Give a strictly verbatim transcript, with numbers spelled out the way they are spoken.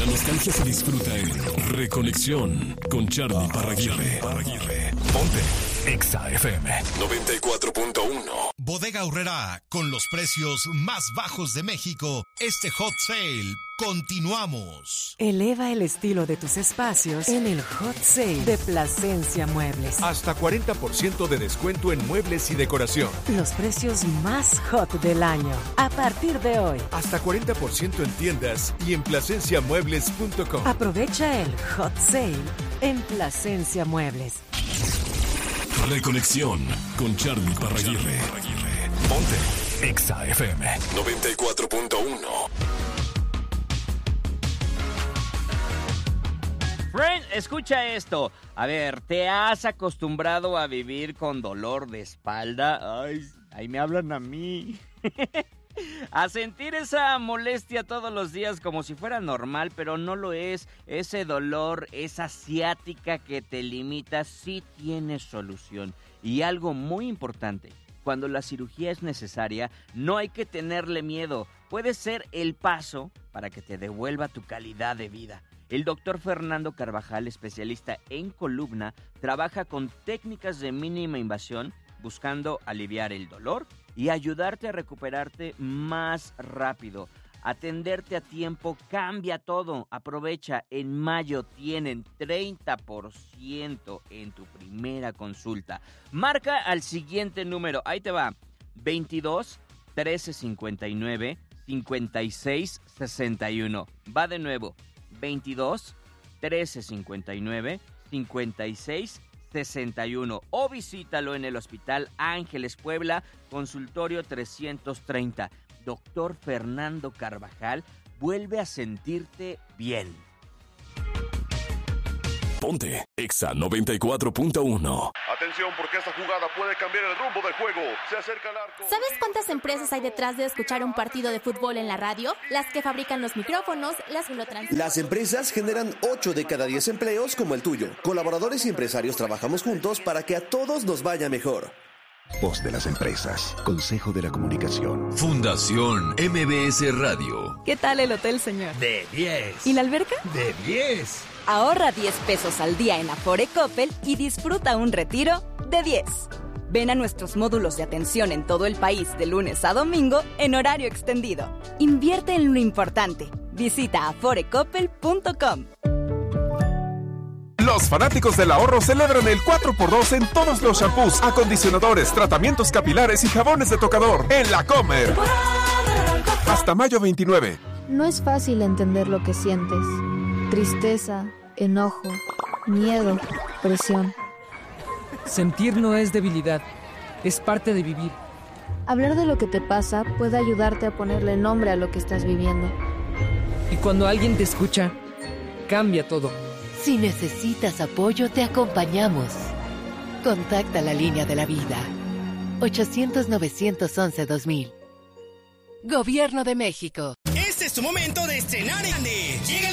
La nostalgia se disfruta en Reconexión con Charly Parraguirre. Ponte Exa F M noventa y cuatro punto uno. Bodega Aurrerá, con los precios más bajos de México. Este Hot Sale, continuamos. Eleva el estilo de tus espacios en el Hot Sale de Plasencia Muebles. Hasta cuarenta por ciento de descuento en muebles y decoración. Los precios más hot del año. A partir de hoy. Hasta cuarenta por ciento en tiendas y en plasencia muebles punto com. Aprovecha el Hot Sale en Plasencia Muebles. Reconexión con Charly Parraguirre. Ponte Exa F M noventa y cuatro punto uno. Friend, escucha esto. A ver, ¿te has acostumbrado a vivir con dolor de espalda? Ay, ahí me hablan a mí. A sentir esa molestia todos los días como si fuera normal, pero no lo es. Ese dolor, esa ciática que te limita, sí tiene solución. Y algo muy importante, cuando la cirugía es necesaria, no hay que tenerle miedo. Puede ser el paso para que te devuelva tu calidad de vida. El doctor Fernando Carvajal, especialista en columna, trabaja con técnicas de mínima invasión, buscando aliviar el dolor y ayudarte a recuperarte más rápido. Atenderte a tiempo cambia todo. Aprovecha, en mayo tienen treinta por ciento en tu primera consulta. Marca al siguiente número, ahí te va, veintidós, trece cincuenta y nueve, cincuenta y seis sesenta y uno. Va de nuevo, veintidós, trece cincuenta y nueve, cincuenta y seis sesenta y uno, o visítalo en el Hospital Ángeles Puebla, consultorio trescientos treinta. Doctor Fernando Carvajal, vuelve a sentirte bien. Ponte Exa noventa y cuatro punto uno. Atención, porque esta jugada puede cambiar el rumbo del juego. Se acerca el arco. ¿Sabes cuántas empresas hay detrás de escuchar un partido de fútbol en la radio? Las que fabrican los micrófonos, las que lo transmiten. Las empresas generan ocho de cada diez empleos como el tuyo. Colaboradores y empresarios trabajamos juntos para que a todos nos vaya mejor. Voz de las empresas. Consejo de la Comunicación. Fundación M B S Radio. ¿Qué tal el hotel, señor? De diez. ¿Y la alberca? De diez. Ahorra diez pesos al día en Afore Coppel y disfruta un retiro de diez. Ven a nuestros módulos de atención en todo el país de lunes a domingo en horario extendido. Invierte en lo importante. Visita afore coppel punto com. Los fanáticos del ahorro celebran el cuatro por dos en todos los shampoos, acondicionadores, tratamientos capilares y jabones de tocador en La Comer. Hasta mayo veintinueve. No es fácil entender lo que sientes. Tristeza, enojo, miedo, presión. Sentir no es debilidad, es parte de vivir. Hablar de lo que te pasa puede ayudarte a ponerle nombre a lo que estás viviendo. Y cuando alguien te escucha, cambia todo. Si necesitas apoyo, te acompañamos. Contacta la línea de la vida. ochocientos, novecientos once, dos mil. Gobierno de México. Este es tu momento de estrenar en grande. Llega